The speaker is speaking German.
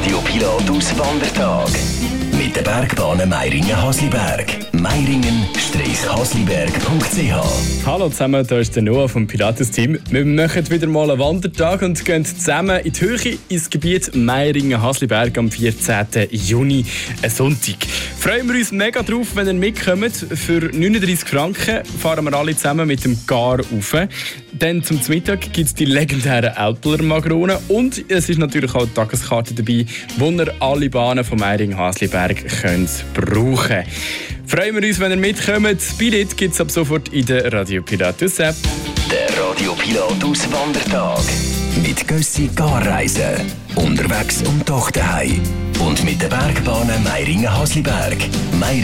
Radio Pilatus Wandertag. Mit der Bergbahnen Meiringen-Hasliberg. Meiringen-hasliberg.ch. Hallo zusammen, hier ist der Noah vom Pilatus-Team. Wir machen wieder mal einen Wandertag und gehen zusammen in die Höhe ins Gebiet Meiringen-Hasliberg am 14. Juni, ein Sonntag. Freuen wir uns mega drauf, wenn ihr mitkommt. Für 39 Franken fahren wir alle zusammen mit dem Gar rauf. Dann zum Mittag gibt es die legendären Älpler Magronen und es ist natürlich auch eine Tageskarte dabei, wo ihr alle Bahnen von Meiringen-Hasliberg brauchen könnt. Freuen wir uns, wenn ihr mitkommt. Das Billett gibt es ab sofort in der Radio Pilatus App. Der Radio Pilatus Wandertag. Mit Gössi Garreisen. Unterwegs und doch daheim. Und mit den Bergbahnen Meiringen-Hasliberg. Meiringen